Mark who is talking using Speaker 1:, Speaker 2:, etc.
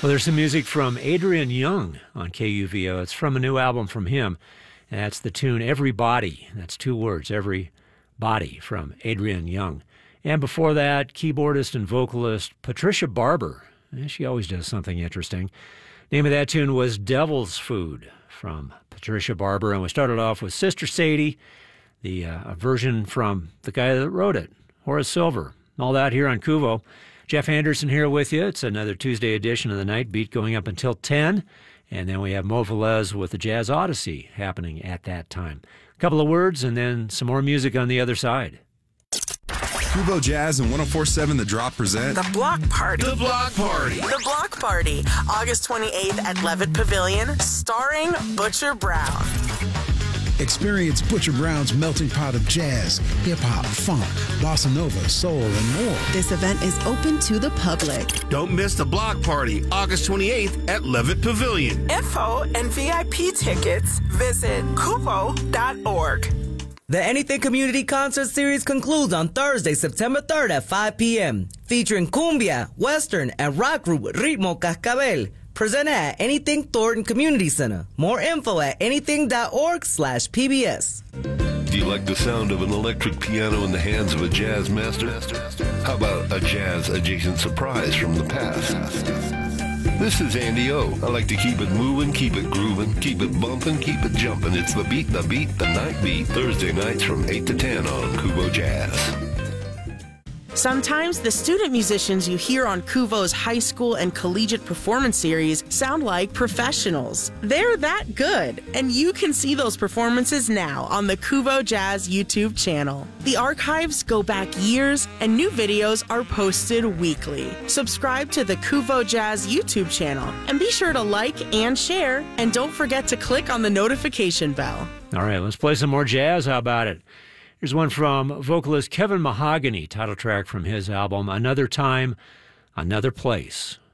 Speaker 1: Well, there's some music from Adrian Younge on KUVO. It's from a new album from him. And that's the tune Everybody. That's 2 words, Every Body, from Adrian Younge. And before that, keyboardist and vocalist Patricia Barber. She always does something interesting. Name of that tune was Devil's Food from Patricia Barber. And we started off with Sister Sadie, the version from the guy that wrote it, Horace Silver. All that here on KUVO. Jeff Anderson here with you. It's another Tuesday edition of the Night Beat going up until 10. And then we have Mo Velez with the Jazz Odyssey happening at that time. A couple of words and then some more music on the other side.
Speaker 2: KUVO Jazz and 104.7 The Drop present
Speaker 3: The Block Party.
Speaker 2: The Block Party.
Speaker 3: The Block Party, August 28th at Levitt Pavilion, starring Butcher Brown.
Speaker 4: Experience Butcher Brown's melting pot of jazz, hip-hop, funk, bossa nova, soul, and more.
Speaker 5: This event is open to the public.
Speaker 6: Don't miss the Block Party, August 28th at Levitt Pavilion.
Speaker 3: Info and VIP tickets, visit kuvo.org.
Speaker 7: The Anything Community Concert Series concludes on Thursday, September 3rd at 5 p.m., featuring cumbia, western, and rock group Ritmo Cascabel, presented at Anything Thornton Community Center. More info at anything.org/PBS.
Speaker 8: Do you like the sound of an electric piano in the hands of a jazz master? How about a jazz-adjacent surprise from the past? This is Andy O. I like to keep it moving, keep it grooving, keep it bumping, keep it jumping. It's the beat, the night beat. Thursday nights from 8 to 10 on KUVO Jazz.
Speaker 9: Sometimes the student musicians you hear on KUVO's high school and collegiate performance series sound like professionals. They're that good, and you can see those performances now on the KUVO Jazz YouTube channel. The archives go back years, and new videos are posted weekly. Subscribe to the KUVO Jazz YouTube channel, and be sure to like and share, and don't forget to click on the notification bell.
Speaker 1: All right, let's play some more jazz. How about it? Here's one from vocalist Kevin Mahogany, title track from his album, Another Time, Another Place.